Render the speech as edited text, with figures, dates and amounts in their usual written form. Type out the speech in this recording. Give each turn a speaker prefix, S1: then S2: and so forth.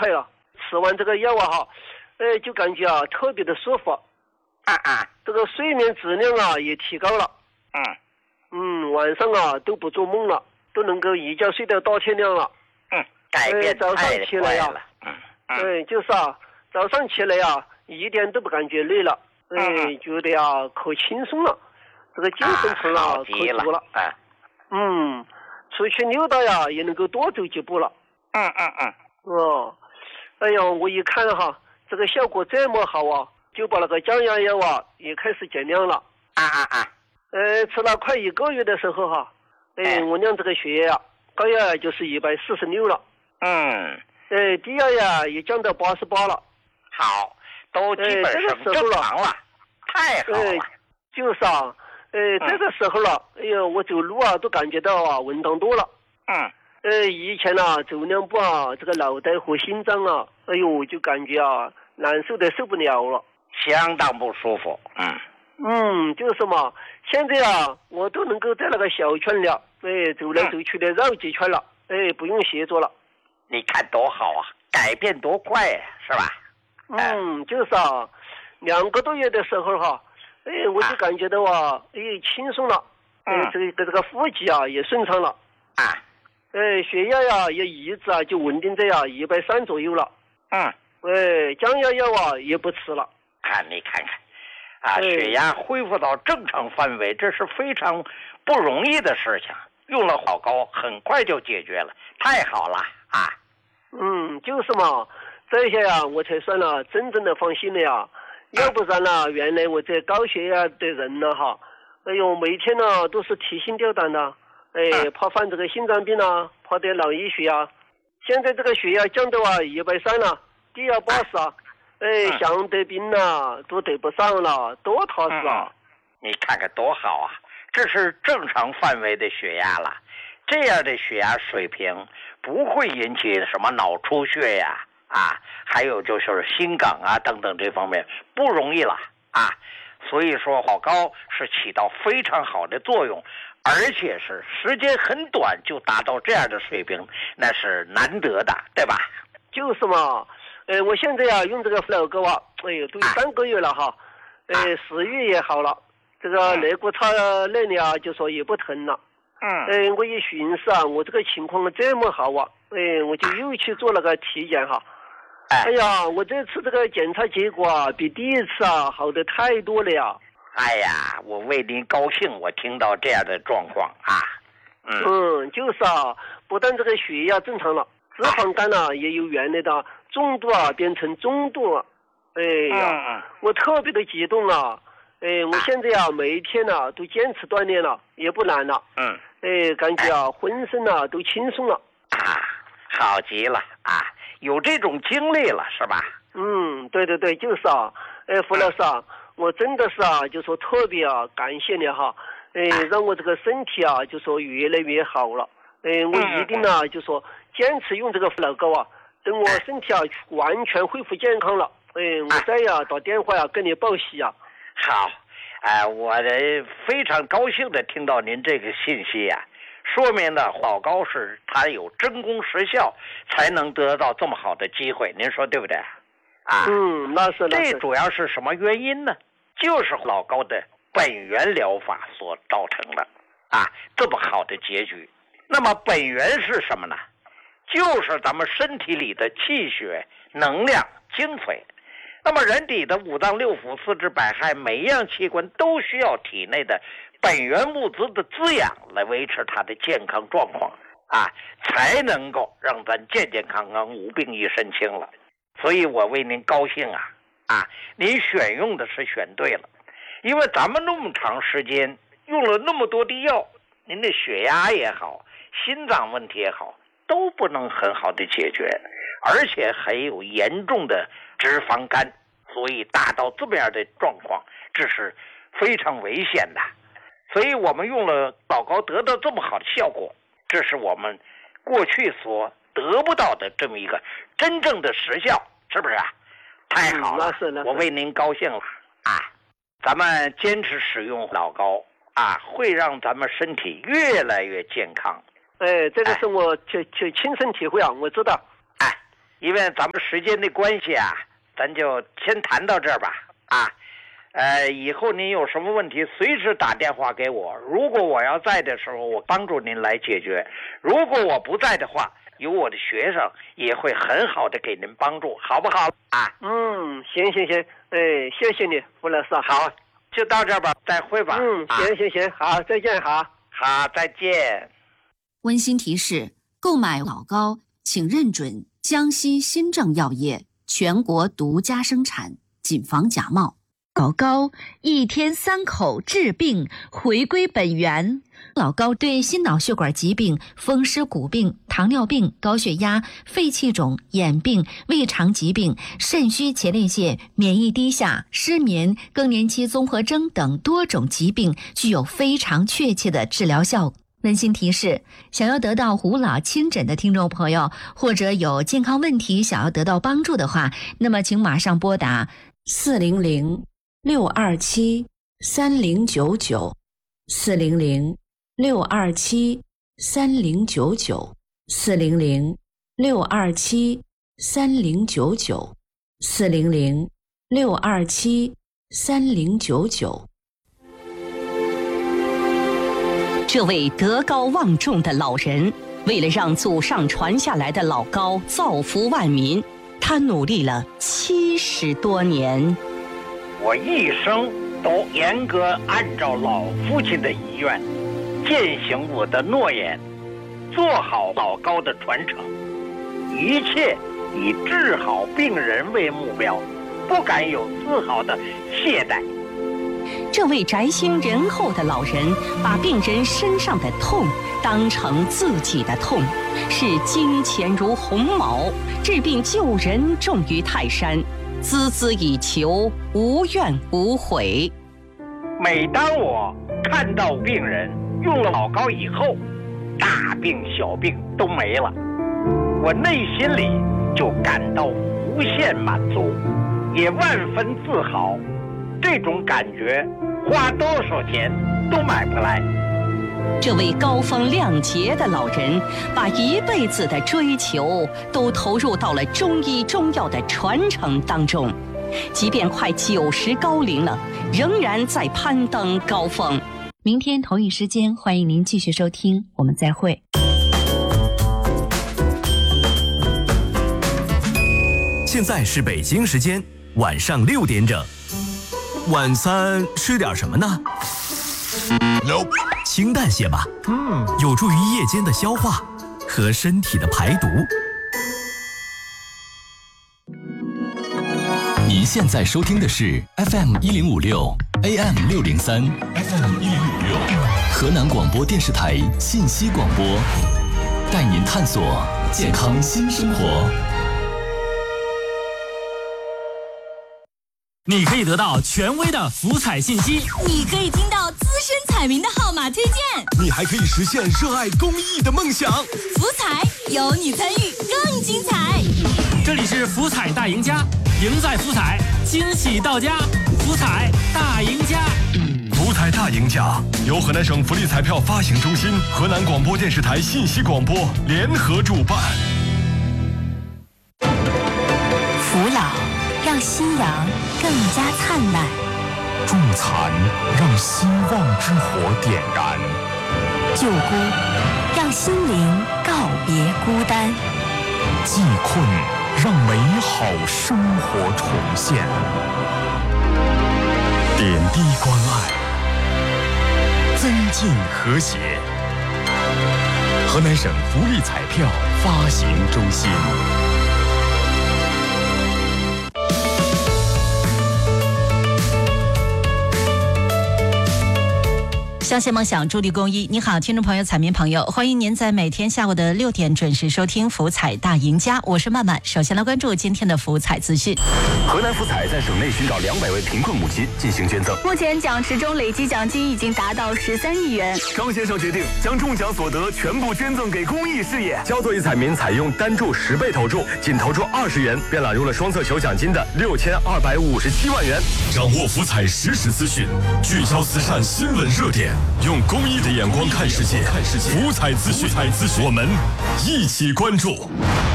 S1: 快了。吃完这个药啊就感觉特别的舒服。这个睡眠质量也提高了。晚上都不做梦了，都能够一觉睡到大天亮了。
S2: 改变
S1: 早上起来
S2: 了。
S1: 就是早上起来一点都不感觉累了。觉得可轻松了，这个精神头可足了。出去溜达也能够多走几步了。哎呀，我一看这个效果这么好就把那个降压药也开始减量了。吃了快1个月的时候我量这个血压高压就是146了。低压也降到88了。
S2: 好，都基本上正常了。太好了。
S1: 就是这个时候了，哎呀，我走路都感觉到稳当多了。以前走2步这个脑袋和心脏哎呦，就感觉难受的受不了了，
S2: 相当不舒服。
S1: 就是嘛，现在我都能够在那个小圈里走来走去的绕几圈了，不用协作了。
S2: 你看多好改变多快是吧？
S1: 就是2个多月的时候我就感觉到轻松了。这个腹肌也顺畅了。血压也一直就稳定在130左右了。降压药也不吃了。
S2: 你看看血压恢复到正常范围，这是非常不容易的事情，用了老高很快就解决了，太好了。
S1: 就是嘛，这些我才算真正的放心了要不然原来我这高血压的人哎呦，每天都是提心吊胆的。怕犯这个心脏病怕得脑溢血现在这个血压降到130了，低压80想得病都得不上了，多踏实
S2: 你看看多好这是正常范围的血压了。这样的血压水平不会引起什么脑出血还有就是心梗等等这方面不容易了所以说老高是起到非常好的作用，而且是时间很短就达到这样的水平，那是难得的，对吧？
S1: 就是嘛，我现在用这个老高都有3个月了食欲也好了，这个肋骨叉那里就说也不疼了。我一寻思我这个情况这么好我就又去做了个体检哎呀，我这次这个检查结果比第一次好的太多了呀。
S2: 哎呀，我为您高兴，我听到这样的状况
S1: 就是不但这个血压正常了，脂肪肝也由原来的重度变成中度了。哎呀，我特别的激动我现在每一天都坚持锻炼了，也不懒了。感觉浑身都轻松了。
S2: 好极了有这种经历了是吧？
S1: 对，就是胡老师我真的是就说特别感谢你让我这个身体就说越来越好了。我一定就说坚持用这个老高等我身体完全恢复健康了我再打电话跟你报喜
S2: 好我非常高兴的听到您这个信息说明呢老高是他有真功实效才能得到这么好的机会，您说对不对
S1: 那是
S2: 这主要是什么原因呢？就是老高的本源疗法所造成的这么好的结局。那么本源是什么呢？就是咱们身体里的气血、能量、精髓。那么人体的5脏6腑、4肢百骸，每一样器官都需要体内的本源物质的滋养来维持它的健康状况才能够让咱健健康康、无病一身轻了。所以我为您高兴您选用的是选对了，因为咱们那么长时间用了那么多的药，您的血压也好，心脏问题也好，都不能很好的解决，而且还有严重的脂肪肝，所以达到这么样的状况，这是非常危险的。所以我们用了老高得到这么好的效果，这是我们过去所得不到的这么一个真正的实效，是不是太好了，我为您高兴了咱们坚持使用老高会让咱们身体越来越健康。
S1: 这个是我亲身体会我知道。
S2: 因为咱们时间的关系啊，咱就先谈到这儿吧。以后您有什么问题，随时打电话给我。如果我要在的时候，我帮助您来解决；如果我不在的话，有我的学生也会很好的给您帮助，好不好啊？
S1: 行，谢谢你，胡老师。
S2: 好，就到这儿吧，再会吧。
S1: 行，好，再见，好，
S2: 再见。
S3: 温馨提示：购买老高，请认准江西新政药业全国独家生产，谨防假冒。
S4: 老高1天3口治病，回归本源。老高对心脑血管疾病、风湿骨病、糖尿病、高血压、肺气肿、眼病、胃肠疾病、肾虚前列腺、免疫低下、失眠、更年期综合征等多种疾病具有非常确切的治疗效果。温馨提示：想要得到胡老亲诊的听众朋友，或者有健康问题想要得到帮助的话，那么请马上拨打
S5: 400-627-3099，400-627-3099，400-627-3099。这位德高望重的老人，为了让祖上传下来的老高造福万民，他努力了70多年。
S2: 我一生都严格按照老父亲的遗愿，践行我的诺言，做好老高的传承，一切以治好病人为目标，不敢有丝毫的懈怠。
S5: 这位宅心仁厚的老人，把病人身上的痛当成自己的痛，视金钱如鸿毛，治病救人重于泰山，孜孜以求，无怨无悔。
S2: 每当我看到病人用了老高以后，大病小病都没了，我内心里就感到无限满足，也万分自豪。这种感觉花多少钱都买不来。
S5: 这位高风亮节的老人，把一辈子的追求都投入到了中医中药的传承当中，即便快90高龄了，仍然在攀登高峰。
S4: 明天同一时间，欢迎您继续收听，我们再会。
S6: 现在是北京时间晚上6点整。晚餐吃点什么呢？清淡些吧，有助于夜间的消化和身体的排毒。
S7: 您现在收听的是 FM 1056 AM 603 FM 1056河南广播电视台信息广播，带您探索健康新生活。
S8: 你可以得到权威的福彩信息，
S9: 你可以听到资深彩民的号码推荐，
S6: 你还可以实现热爱公益的梦想。
S9: 福彩有你参与更精彩。
S8: 这里是福彩大赢家，赢在福彩，惊喜到家。福彩大赢家，
S6: 福彩大赢家由河南省福利彩票发行中心、河南广播电视台信息广播联合主办。
S10: 扶老让夕阳更加灿烂，
S11: 助残让希望之火点燃，
S10: 救孤让心灵告别孤单，
S11: 济困让美好生活重现，点滴关爱，增进和谐。河南省福利彩票发行中心。
S9: 相信梦想，助力公益。你好，听众朋友、彩民朋友，欢迎您在每天下午的6点准时收听福彩大赢家，我是曼曼。首先来关注今天的福彩资讯。
S12: 河南福彩在省内寻找200位贫困母亲进行捐赠，
S13: 目前奖池中累计奖金已经达到13亿元。
S12: 张先生决定将中奖所得全部捐赠给公益事业。焦作一彩民采用单注10倍投注，仅投注20元，便揽入了双色球奖金的6257万元。
S11: 掌握福彩实时资讯，聚焦慈善新闻热点，用公益的眼光看世界。福彩资讯，我们一起关注。